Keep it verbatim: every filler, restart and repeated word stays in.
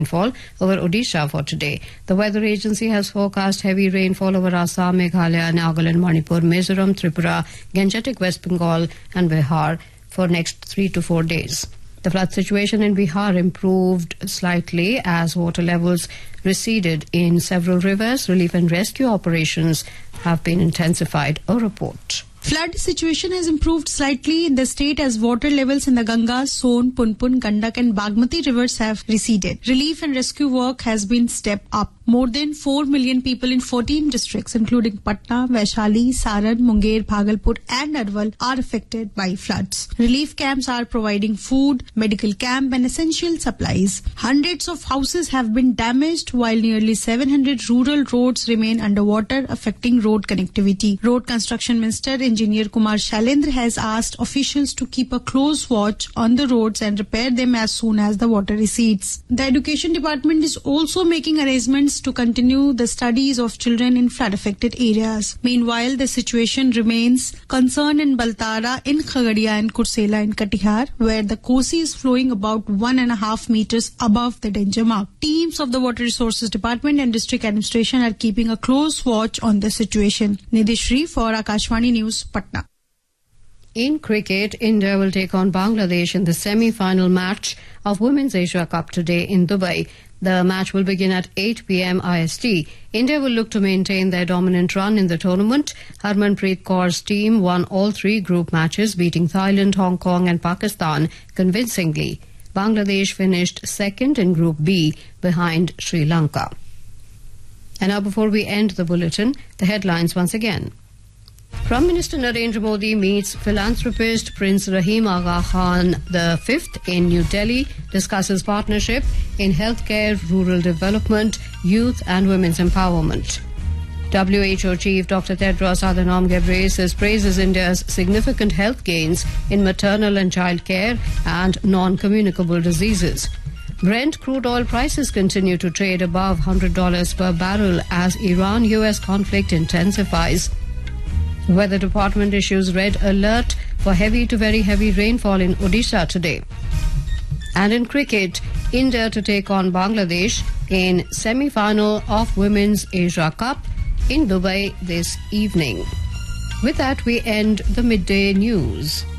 rainfall over Odisha for today. The weather agency has forecast heavy rainfall over Assam, Meghalaya, Nagaland, Manipur, Mizoram, Tripura, Gangetic West Bengal and Bihar for next three to four days. The flood situation in Bihar improved slightly as water levels receded in several rivers. Relief and rescue operations have been intensified. A report. Flood situation has improved slightly in the state as water levels in the Ganga, Son, Punpun, Gandak and Bagmati rivers have receded. Relief and rescue work has been stepped up. More than four million people in fourteen districts including Patna, Vaishali, Saran, Munger, Bhagalpur and Arwal are affected by floods. Relief camps are providing food, medical camp and essential supplies. Hundreds of houses have been damaged while nearly seven hundred rural roads remain underwater, affecting road connectivity. Road Construction Minister Engineer Kumar Shailendra has asked officials to keep a close watch on the roads and repair them as soon as the water recedes. The Education Department is also making arrangements to continue the studies of children in flood-affected areas. Meanwhile, the situation remains concerned in Baltara, in Khagadia and Kursela in Katihar, where the Kosi is flowing about one and a half meters above the danger mark. Teams of the Water Resources Department and District Administration are keeping a close watch on the situation. Nidhi for Akashvani News, Patna. In cricket, India will take on Bangladesh in the semi-final match of Women's Asia Cup today in Dubai. The match will begin at eight p m I S T. India will look to maintain their dominant run in the tournament. Harmanpreet Kaur's team won all three group matches, beating Thailand, Hong Kong and Pakistan convincingly. Bangladesh finished second in Group B behind Sri Lanka. And now, before we end the bulletin, the headlines once again. Prime Minister Narendra Modi meets philanthropist Prince Rahim Agha Khan the fifth in New Delhi, discusses partnership in healthcare, rural development, youth and women's empowerment. W H O Chief Doctor Tedros Adhanom Ghebreyesus praises India's significant health gains in maternal and child care and non-communicable diseases. Brent crude oil prices continue to trade above one hundred dollars per barrel as Iran-U S conflict intensifies. Weather Department issues red alert for heavy to very heavy rainfall in Odisha today. And in cricket, India to take on Bangladesh in semi-final of Women's Asia Cup in Dubai this evening. With that, we end the midday news.